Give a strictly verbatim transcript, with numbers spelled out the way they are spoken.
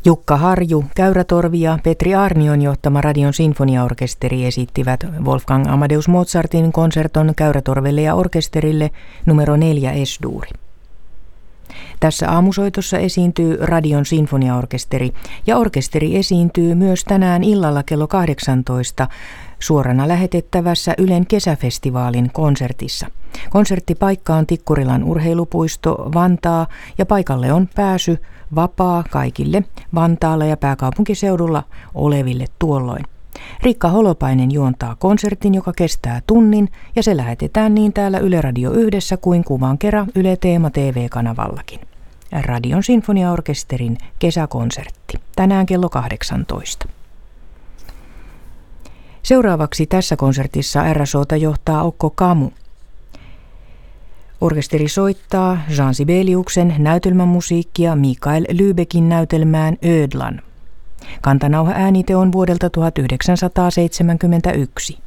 Jukka Harju, Käyrätorvi ja Petri Aarnion johtama Radion sinfoniaorkesteri esittivät Wolfgang Amadeus Mozartin konserton Käyrätorvelle ja orkesterille numero neljä Es-duuri. Tässä aamusoitossa esiintyy Radion sinfoniaorkesteri ja orkesteri esiintyy myös tänään illalla kello kahdeksantoista suorana lähetettävässä Ylen kesäfestivaalin konsertissa. Konserttipaikka on Tikkurilan urheilupuisto Vantaa ja paikalle on pääsy vapaa kaikille Vantaalla ja pääkaupunkiseudulla oleville tuolloin. Riikka Holopainen juontaa konsertin, joka kestää tunnin ja se lähetetään niin täällä Yle Radio yhdessä kuin kuvan kerran Yle Teema T V-kanavallakin. Radion sinfoniaorkesterin kesäkonsertti. Tänään kello kahdeksantoista. Seuraavaksi tässä konsertissa R S O:ta johtaa Okko Kamu. Orkesteri soittaa Jean Sibeliuksen näytelmämusiikkia Mikael Lübeckin näytelmään Ödlan. Kantanauha äänite on vuodelta tuhatyhdeksänsataaseitsemänkymmentäyksi.